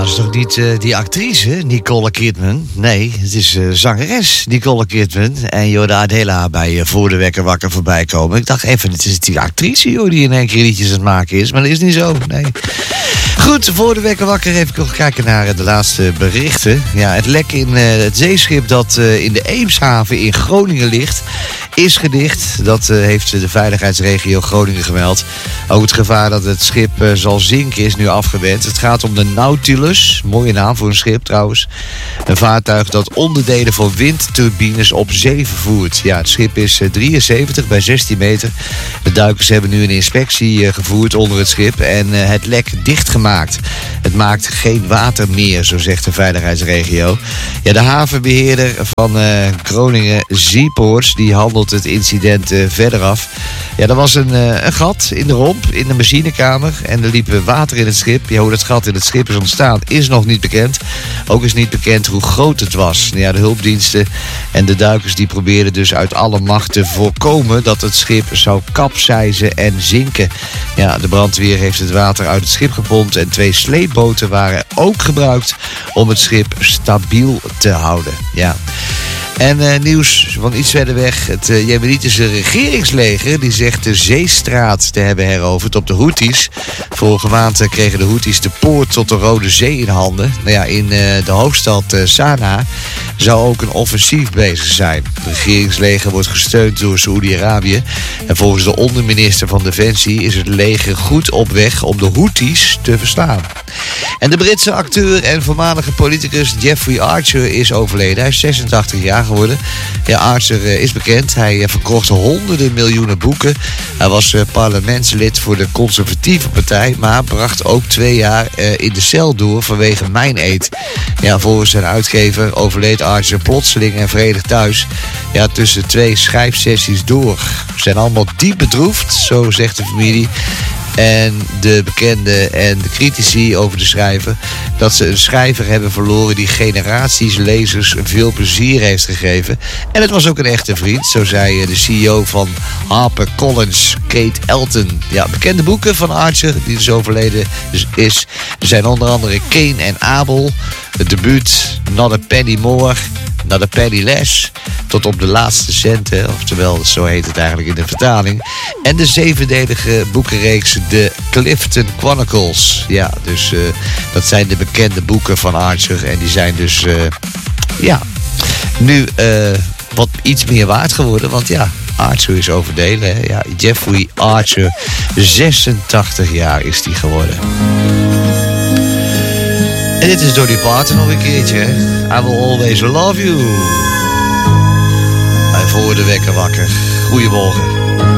is toch niet die actrice, Nicole Kidman? Nee, het is zangeres Nicole Kidman. En joh, de Adela bij Voor de Wekker Wakker voorbij komen. Ik dacht even, het is die actrice joh, die in één keer liedjes aan het maken is. Maar dat is niet zo, nee. Goed, Voor de Wekker Wakker even nog kijken naar de laatste berichten. Ja, het lek in het zeeschip dat in de Eemshaven in Groningen ligt, is gedicht. Dat heeft de veiligheidsregio Groningen gemeld. Ook het gevaar dat het schip zal zinken is nu afgewend. Het gaat om de Nautilus, mooie naam voor een schip trouwens. Een vaartuig dat onderdelen voor windturbines op zee vervoert. Ja, het schip is 73 bij 16 meter. De duikers hebben nu een inspectie gevoerd onder het schip en het lek dichtgemaakt. Het maakt geen water meer, zo zegt de veiligheidsregio. Ja, de havenbeheerder van Groningen Seaports, die handelt het incident verder af. Ja, er was een gat in de romp, in de machinekamer. En er liep water in het schip. Ja, hoe dat gat in het schip is ontstaan, is nog niet bekend. Ook is niet bekend hoe groot het was. Ja, de hulpdiensten en de duikers die probeerden dus uit alle macht te voorkomen dat het schip zou kapseizen en zinken. Ja, de brandweer heeft het water uit het schip gepompt en 2 sleepboten waren ook gebruikt om het schip stabiel te houden. Ja. En nieuws van iets verder weg. Het Jemenitische regeringsleger die zegt de zeestraat te hebben heroverd op de Houthis. Vorige maand kregen de Houthis de poort tot de Rode Zee in handen. Nou ja, in de hoofdstad Sanaa zou ook een offensief bezig zijn. Het regeringsleger wordt gesteund door Saoedi-Arabië. En volgens de onderminister van Defensie is het leger goed op weg om de Houthis te verslaan. En de Britse acteur en voormalige politicus Jeffrey Archer is overleden. Hij is 86 jaar geworden. Ja, Archer is bekend. Hij verkocht honderden miljoenen boeken. Hij was parlementslid voor de conservatieve partij, maar bracht ook 2 jaar in de cel door vanwege mijneed. Ja, volgens zijn uitgever overleed Archer plotseling en vredig thuis. Ja, tussen 2 schrijfsessies door. Ze zijn allemaal diep bedroefd, zo zegt de familie. En de bekenden en de critici over de schrijver, dat ze een schrijver hebben verloren die generaties lezers veel plezier heeft gegeven. En het was ook een echte vriend, zo zei de CEO van HarperCollins, Kate Elton. Ja, bekende boeken van Archer, die dus overleden is, zijn onder andere Cain en Abel, het debuut Not a Penny More, Not a Penny Less, tot op de laatste centen, oftewel zo heet het eigenlijk in de vertaling. En de 7-delige boekenreeks The Clifton Chronicles. Ja, dus dat zijn de bekende boeken van Archer en die zijn dus nu wat iets meer waard geworden, want ja, Archer is overleden. Hè? Ja, Jeffrey Archer, 86 jaar is die geworden. En dit is Dolly Parton nog een keertje. Hè? I will always love you. Bij Voor de Wekker Wakker. Goedemorgen.